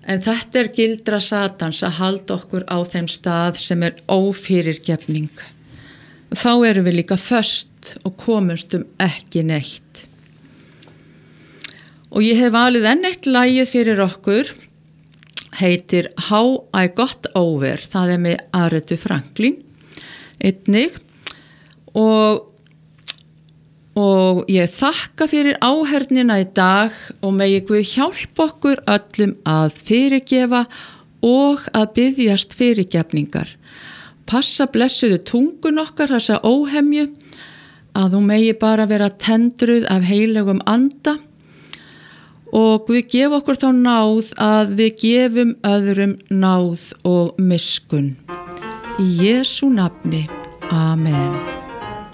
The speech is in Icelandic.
En þetta gildra Satans að halda okkur á þeim stað sem ófyrirgefning. Þá erum við líka föst og komumst ekki neitt. Og ég hef valið enn eitt lagið fyrir okkur, heitir How I Got Over, það með Arethu Franklin einnig. Og ég þakka fyrir áhernina í dag og megi Guð hjálpa okkur öllum að fyrirgefa og að biðjast fyrirgefningar. Passa blessuðu tungun okkar, þessa óhemju, að hún megi bara vera tendruð af heilögum anda og Guð gefa okkur þá náð að við gefum öðrum náð og miskunn. Í Jesú nafni. Amen.